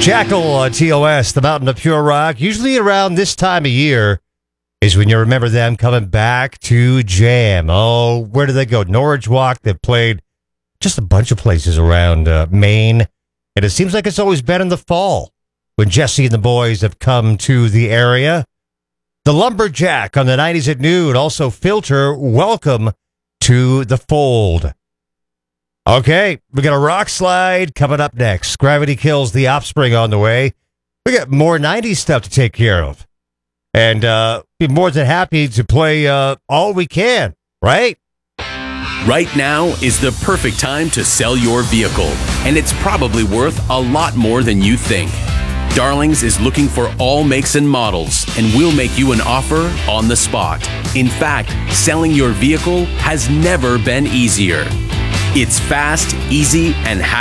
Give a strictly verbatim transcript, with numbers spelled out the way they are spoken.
Jackal on T O S, the Mountain of Pure Rock. Usually around this time of year is when you remember them coming back to jam. Oh, where do they go? Norwich Walk. They've played just a bunch of places around uh, Maine. And it seems like it's always been in the fall when Jesse and the boys have come to the area. The Lumberjack on the nineties at noon. Also Filter, welcome to the fold. Okay, we got a rock slide coming up next. Gravity Kills the Offspring on the way. We got more nineties stuff to take care of. And uh, be more than happy to play uh, all we can, right? Right now is the perfect time to sell your vehicle, and it's probably worth a lot more than you think. Darlings is looking for all makes and models, and we'll make you an offer on the spot. In fact, selling your vehicle has never been easier. It's fast, easy, and